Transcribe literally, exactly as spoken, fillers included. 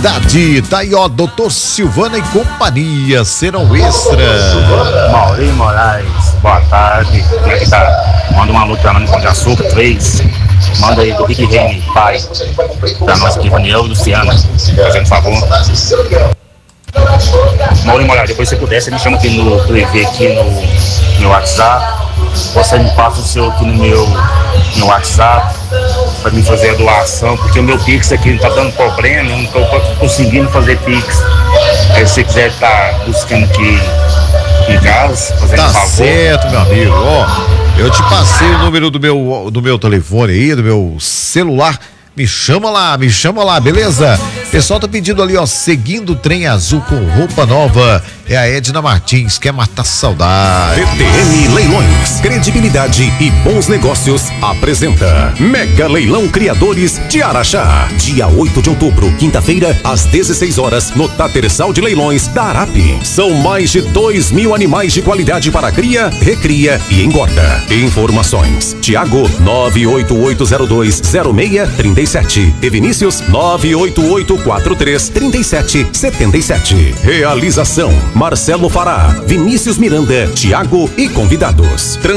Qualidade. Tá aí, ó, doutor Silvana e companhia, serão extra. Maurinho Moraes, boa tarde. Como é que tá? Manda um alô pra nós no Pão de Açúcar, três. Manda aí do Rick Rene, pai. Pra nós aqui, Raniel e Luciana. Fazendo favor. Maurinho Moraes, depois se puder, você me chama aqui no privê, aqui no meu WhatsApp. Você me passa o seu aqui no meu, no WhatsApp para me fazer a doação, porque o meu Pix aqui não tá dando problema, eu não tô conseguindo fazer Pix. Aí se você quiser estar tá buscando aqui em casa, fazendo tá favor. Certo, meu amigo. Ó, eu te passei o número do meu, do meu telefone aí, do meu celular. Me chama lá, me chama lá, beleza? Pessoal tá pedindo ali, ó, seguindo o trem azul com roupa nova. É a Edna Martins, quer matar saudade. T T M Leilões, credibilidade e bons negócios apresenta Mega Leilão Criadores de Araxá. Dia oito de outubro, quinta-feira, às dezesseis horas, no Tatersal de Leilões da Arape. São mais de dois mil animais de qualidade para cria, recria e engorda. Informações: Tiago nove oito oito zero dois zero seis três sete e Vinícius nove oito oito quatro três três sete sete sete. Realização: Marcelo Fará, Vinícius Miranda, Tiago e convidados.